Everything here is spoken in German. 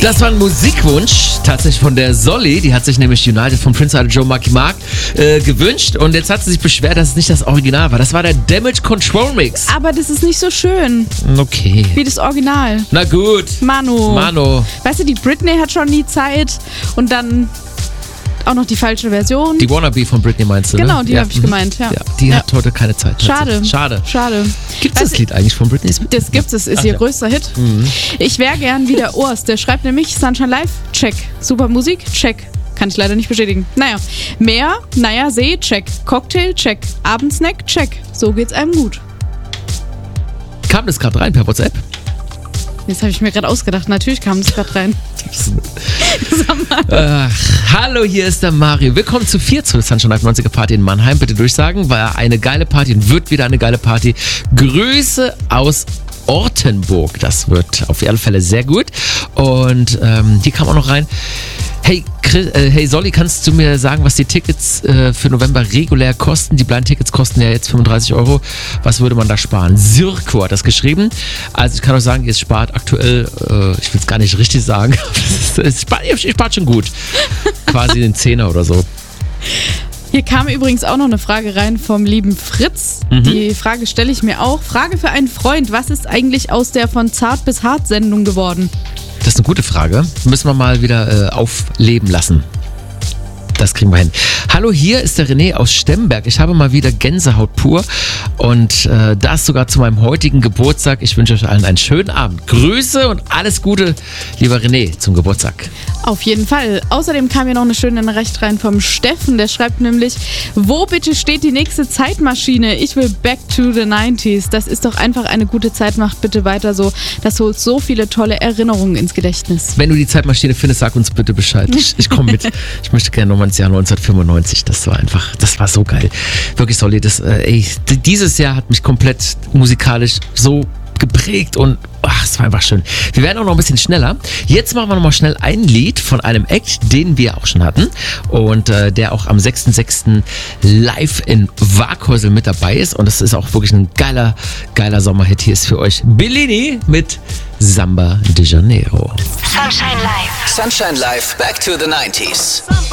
Das war ein Musikwunsch, tatsächlich von der Solly. Die hat sich nämlich United von Prince Idol Joe Marky Mark gewünscht. Und jetzt hat sie sich beschwert, dass es nicht das Original war. Das war der Damage Control Mix. Aber das ist nicht so schön Okay. wie das Original. Na gut. Manu. Weißt du, die Britney hat schon die Zeit und dann auch noch die falsche Version. Die Wannabe von Britney meinst du, Genau, ne? die habe ich gemeint, ja. Die hat heute keine Zeit. Schade. Schade. Gibt es das Lied eigentlich von Britney? Das gibt's, es ist ihr größter Hit. Ich wäre gern wie der Urs, der schreibt nämlich Sunshine Live, check. Super Musik, check. Kann ich leider nicht bestätigen. Meer, See, check. Cocktail, check. Abendsnack, check. So geht's einem gut. Kam das gerade rein per WhatsApp? Das habe ich mir gerade ausgedacht. Natürlich kam das gerade rein. Hallo, hier ist der Mario. Willkommen zu 4 zur Sunshine Live 90er Party in Mannheim. Bitte durchsagen, war eine geile Party und wird wieder eine geile Party. Grüße aus Ortenburg. Das wird auf alle Fälle sehr gut. Und hier kam auch noch rein. Hey Solly, kannst du mir sagen, was die Tickets für November regulär kosten? Die Blind-Tickets kosten ja jetzt 35 €. Was würde man da sparen? Sirko hat das geschrieben. Also ich kann euch sagen, ihr spart aktuell, ich will es gar nicht richtig sagen, ihr spart schon gut. Quasi den Zehner oder so. Hier kam übrigens auch noch eine Frage rein vom lieben Fritz. Die Frage stelle ich mir auch. Frage für einen Freund. Was ist eigentlich aus der von Zart bis Hart Sendung geworden? Das ist eine gute Frage. Müssen wir mal wieder aufleben lassen. Das kriegen wir hin. Hallo, hier ist der René aus Stemberg. Ich habe mal wieder Gänsehaut pur und das sogar zu meinem heutigen Geburtstag. Ich wünsche euch allen einen schönen Abend. Grüße und alles Gute, lieber René, zum Geburtstag. Auf jeden Fall. Außerdem kam hier noch eine schöne Nachricht rein vom Steffen. Der schreibt nämlich, wo bitte steht die nächste Zeitmaschine? Ich will back to the 90s. Das ist doch einfach eine gute Zeit. Macht bitte weiter so. Das holt so viele tolle Erinnerungen ins Gedächtnis. Wenn du die Zeitmaschine findest, sag uns bitte Bescheid. Ich komme mit. Ich möchte gerne nochmal ins Jahr 1995. Das war so geil. Wirklich, Solly, dieses Jahr hat mich komplett musikalisch so geprägt und es war einfach schön. Wir werden auch noch ein bisschen schneller. Jetzt machen wir noch mal schnell ein Lied von einem Act, den wir auch schon hatten und der auch am 6.6. live in Waghäusel mit dabei ist und das ist auch wirklich ein geiler Sommerhit. Hier ist für euch Bellini mit Samba de Janeiro. Sunshine Live, back to the 90s.